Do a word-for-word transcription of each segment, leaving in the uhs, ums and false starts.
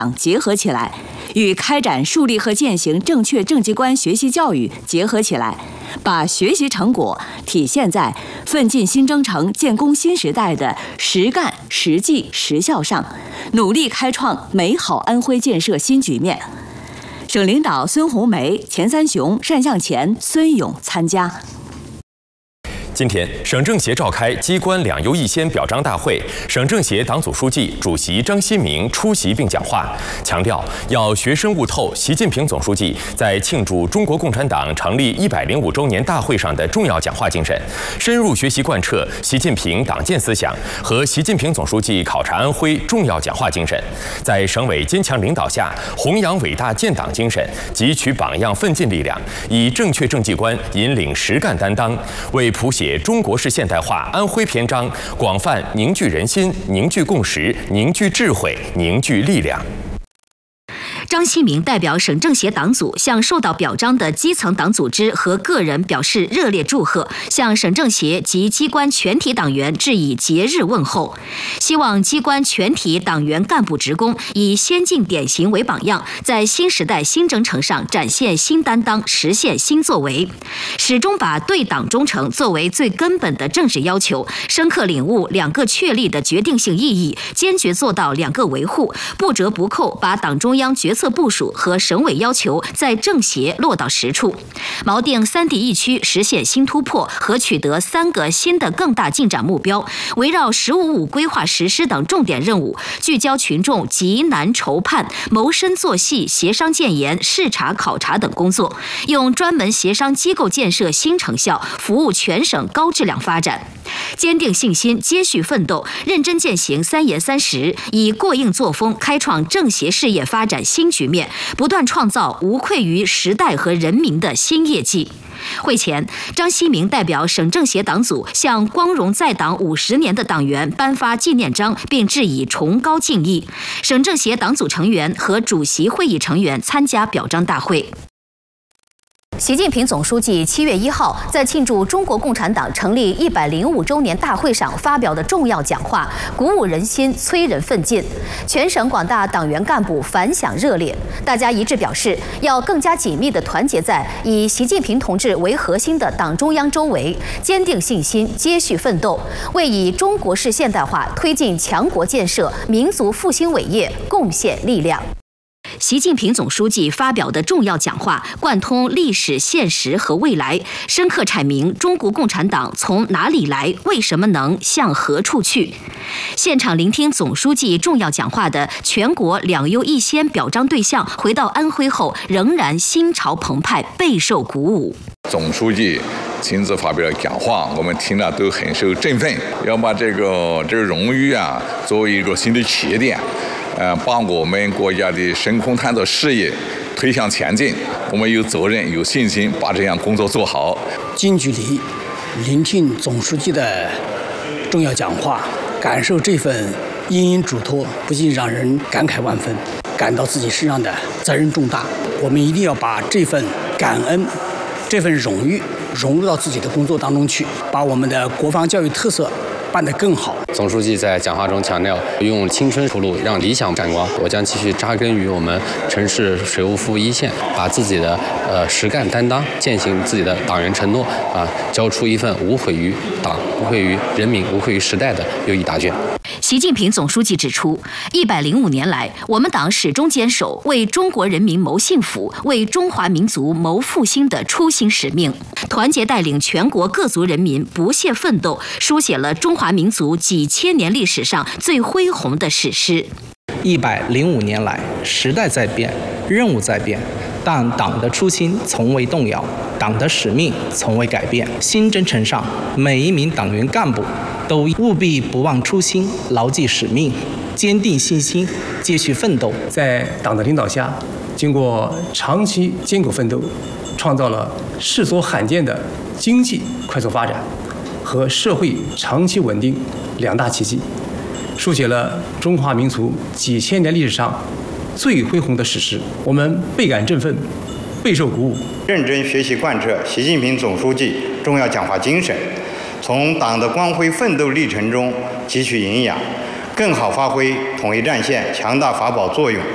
结合起来，与开展树立和践行正确政绩观学习教育结合起来，把学习成果体现在奋进新征程、建功新时代的实干、实际、实效上，努力开创美好安徽建设新局面。省领导孙红梅、钱三雄、单向前、孙勇参加。 今天，省政协召开机关两优一先表彰大会，省政协党组书记、主席张希明出席并讲话，强调要学深悟透习近平总书记在庆祝中国共产党成立一百零五周年大会上的重要讲话精神，深入学习贯彻习近平党建思想和习近平总书记考察安徽重要讲话精神，在省委坚强领导下，弘扬伟大建党精神，汲取榜样奋进力量，以正确政绩观引领实干担当，为谱写中国式现代化安徽篇章广泛凝聚人心、凝聚共识、凝聚智慧、凝聚力量。 张希明代表省政协党组向受到表彰的基层党组织和个人表示热烈祝贺，向省政协及机关全体党员致以节日问候。希望机关全体党员干部职工以先进典型为榜样，在新时代新征程上展现新担当，实现新作为，始终把对党忠诚作为最根本的政治要求，深刻领悟两个确立的决定性意义，坚决做到两个维护，不折不扣把党中央决策部署和省委要求在政协落到实处，锚定三地一区实现新突破和取得三个新的更大进展目标，围绕“十五五”规划实施等重点任务，聚焦群众急难筹判、谋深做细、协商建言、视察考察等工作，用专门协商机构建设新成效，服务全省高质量发展。坚定信心，接续奋斗，认真践行三严三实，以过硬作风开创政协事业发展新局面，不断创造无愧于时代和人民的新业绩。会前，张希明代表省政协党组向光荣在党五十年的党员颁发纪念章，并致以崇高敬意。省政协党组成员和主席会议成员参加表彰大会。习近平总书记七月一号在庆祝中国共产党成立一百零五周年大会上发表的重要讲话，鼓舞人心，催人奋进。全省广大党员干部反响热烈，大家一致表示，要更加紧密地团结在以习近平同志为核心的党中央周围，坚定信心，接续奋斗，为以中国式现代化推进强国建设、民族复兴伟业贡献力量。习近平总书记发表的重要讲话贯通历史、现实和未来，深刻阐明中国共产党从哪里来，为什么能向何处去。现场聆听总书记重要讲话的全国两优一先表彰对象回到安徽后，仍然心潮澎湃，备受鼓舞。 总书记亲自发表了讲话，我们听了都很受振奋，要把这个这个荣誉啊作为一个新的起点。呃，把我们国家的深空探测事业推向前进，我们有责任、有信心把这项工作做好。 近距离聆听总书记的重要讲话，感受这份殷殷嘱托，不禁让人感慨万分，感到自己身上的责任重大。我们一定要把这份感恩、这份荣誉融入到自己的工作当中去，把我们的国防教育特色办得更好。 总书记在讲话中强调，用青春出路，让理想闪光。我将继续扎根于我们城市水务服务一线，把自己的呃实干担当，践行自己的党员承诺啊，交出一份无愧于党、无愧于人民、无愧于时代的优异答卷。 习近平总书记指出，一百零五年来，我们党始终坚守为中国人民谋幸福、为中华民族谋复兴的初心使命，团结带领全国各族人民不懈奋斗，书写了中华民族几千年历史上最恢宏的史诗。 一百零五年来，时代在变，任务在变，但党的初心从未动摇，党的使命从未改变。新征程上，每一名党员干部都务必不忘初心，牢记使命，坚定信心，继续奋斗。 在党的领导下，经过长期艰苦奋斗，创造了世所罕见的经济快速发展和社会长期稳定两大奇迹，书写了中华民族几千年历史上最恢宏的史诗。我们倍感振奋，备受鼓舞， 认真学习贯彻习近平总书记重要讲话精神，从党的光辉奋斗历程中汲取营养，更好发挥统一战线强大法宝作用，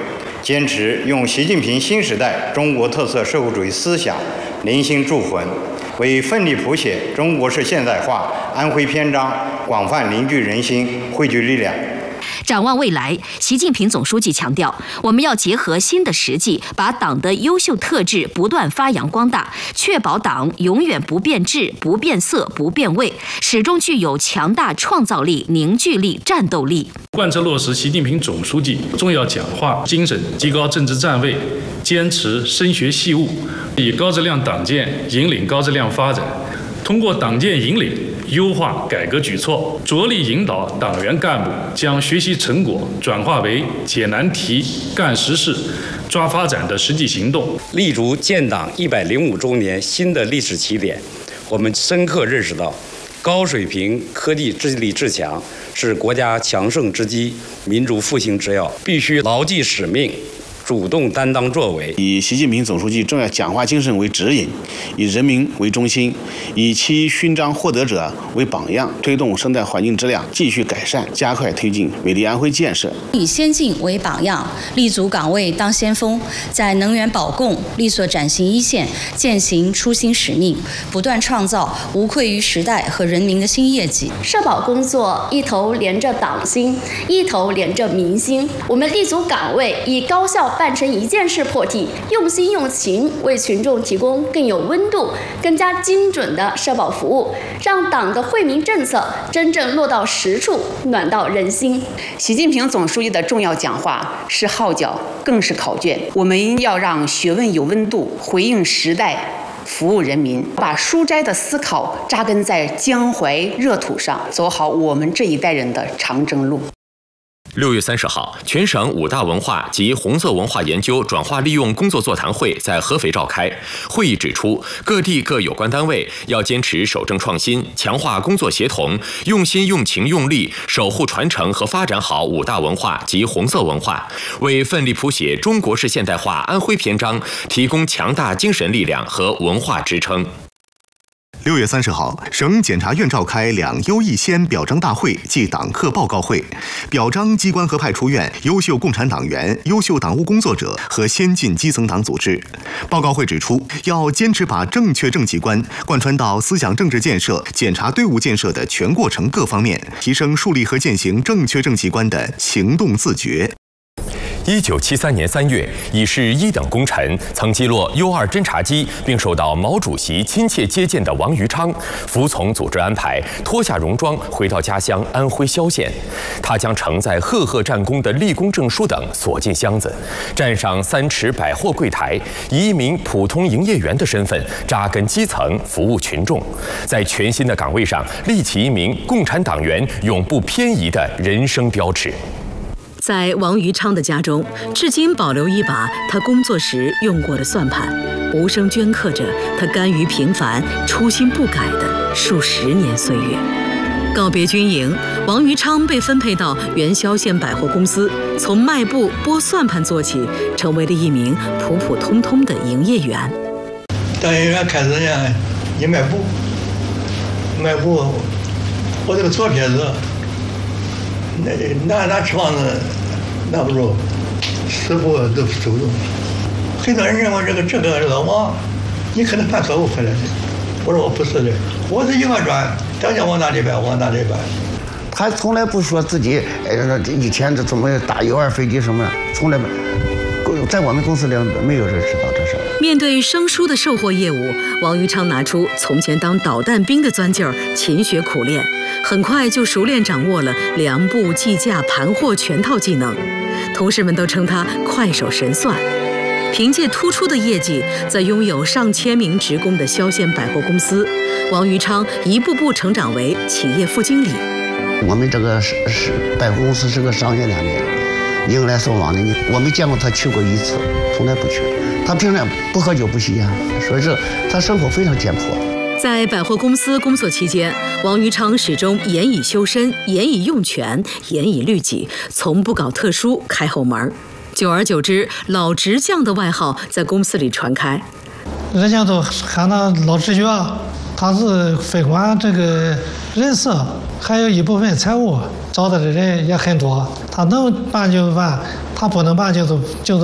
坚持用习近平新时代中国特色社会主义思想凝心铸魂，为奋力谱写中国式现代化安徽篇章广泛凝聚人心、汇聚力量。 展望未来，习近平总书记强调，我们要结合新的实际，把党的优秀特质不断发扬光大，确保党永远不变质、不变色、不变味，始终具有强大创造力、凝聚力、战斗力。 贯彻落实习近平总书记重要讲话精神，提高政治站位，坚持深学细务，以高质量党建引领高质量发展。通过党建引领优化改革举措，着力引导党员干部将学习成果转化为解难题、干实事、抓发展的实际行动。 立足建党一百零五周年新的历史起点，我们深刻认识到，高水平科技治理治强是国家强盛之基、民族复兴之要，必须牢记使命，主动担当作为， 以习近平总书记重要讲话精神为指引，以人民为中心，以其勋章获得者为榜样，推动生态环境质量继续改善，加快推进美丽安徽建设。 以先进为榜样，立足岗位当先锋，在能源保供力所转型一线，践行初心使命，不断创造无愧于时代和人民的新业绩。 社保工作一头连着党心，一头连着民心。我们立足岗位，以高效办成一件事破题，用心用情为群众提供更有温度、更加精准的社保服务，让党的惠民政策真正落到实处，暖到人心。 习近平总书记的重要讲话是号角，更是考卷。我们要让学问有温度，回应时代，服务人民，把书斋的思考扎根在江淮热土上，走好我们这一代人的长征路。 六月三十号，全省五大文化及红色文化研究转化利用工作座谈会在合肥召开。会议指出，各地各有关单位要坚持守正创新，强化工作协同，用心用情用力守护传承和发展好五大文化及红色文化，为奋力谱写中国式现代化安徽篇章提供强大精神力量和文化支撑。 六月三十号，省检察院召开两优一先表彰大会暨党课报告会，表彰机关和派出院优秀共产党员、优秀党务工作者和先进基层党组织。报告会指出，要坚持把正确政绩观贯穿到思想政治建设、检察队伍建设的全过程各方面，提升树立和践行正确政绩观的行动自觉。 一九七三年三月，已是一等功臣，曾击落 U 二侦察机，并受到毛主席亲切接见的王于昌，服从组织安排，脱下戎装，回到家乡安徽萧县。他将承载赫赫战功的立功证书等锁进箱子，站上三尺百货柜台，以一名普通营业员的身份扎根基层，服务群众，在全新的岗位上立起一名共产党员永不偏移的人生标尺。 在王于昌的家中，至今保留一把他工作时用过的算盘，无声镌刻着他甘于平凡、初心不改的数十年岁月。告别军营，王于昌被分配到原萧县百货公司，从卖布、拨算盘做起，成为了一名普普通通的营业员。 当营业员开始呢，也卖布，卖布，我这个左撇子。那拿拿枪子，拿不住，师傅都手动。很多人认为这个这个老王，你可能犯错误回来的。我说我不是的，我是一个转，当家往哪里摆往哪里摆。 他从来不说自己，呃，以前这怎么打 U 二飞机什么，从来没，在我们公司里没有人知道这事。 面对生疏的售货业务，王于昌拿出从前当导弹兵的钻劲儿，勤学苦练，很快就熟练掌握了量布、计价、盘货全套技能。同事们都称他快手神算。凭借突出的业绩，在拥有上千名职工的萧县百货公司，王于昌一步步成长为企业副经理。 我们这个是是百货公司是个商业两面，迎来送往的，我没见过他去过一次，从来不去。他平常不喝酒不吸烟，所以这他生活非常简朴。 在百货公司工作期间，王于昌始终严以修身，严以用权，严以律己，从不搞特殊开后门。久而久之，老执匠的外号在公司里传开。 人家都喊他老执匠，他是非管这个人事，还有一部分财务，找的人也很多。他能办就办，他不能办就是就是